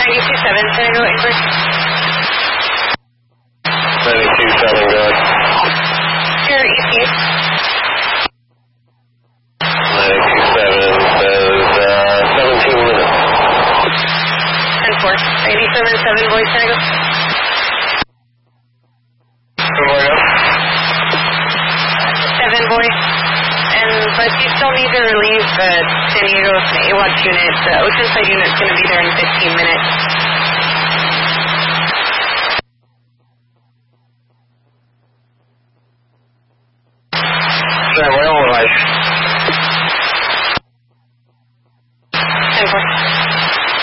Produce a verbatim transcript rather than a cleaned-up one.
ninety-two seven, San Diego, Inquiry. ninety-two seven, go ahead. Your E T. ninety-two seven says uh, seventeen minutes. ten four. eighty-seven seven, boy, San Diego. Good morning. seven, boy. And, but you still need to relieve the San Diego AWACS unit. The Oceanside unit's going to be there in fifteen minutes.